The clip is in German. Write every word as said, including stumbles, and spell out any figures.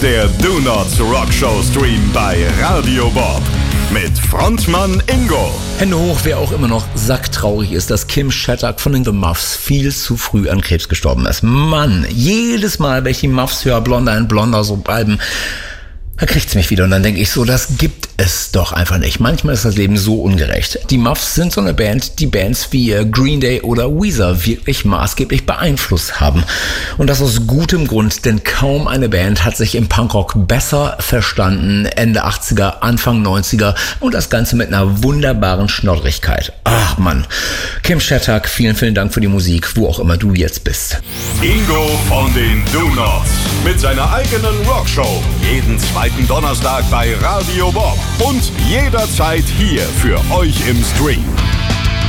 der Do Nots Rock Show Stream bei Radio Bob mit Frontmann Ingo. Hände hoch, wer auch immer noch sacktraurig ist, dass Kim Shattuck von den The Muffs viel zu früh an Krebs gestorben ist. Mann, jedes Mal, wenn ich die Muffs höre, Blonder and Blonder, so Alben, da kriegt's mich wieder und dann denke ich so, das gibt es doch einfach nicht. Manchmal ist das Leben so ungerecht. Die Muffs sind so eine Band, die Bands wie Green Day oder Weezer wirklich maßgeblich beeinflusst haben. Und das aus gutem Grund, denn kaum eine Band hat sich im Punkrock besser verstanden, Ende achtziger, Anfang neunziger und das Ganze mit einer wunderbaren Schnoddrigkeit. Ach Mann, Kim Shattuck, vielen, vielen Dank für die Musik, wo auch immer du jetzt bist. Ingo von den Do Nots mit seiner eigenen Rockshow. Jeden zweiten Donnerstag bei Radio Bob und jederzeit hier für euch im Stream.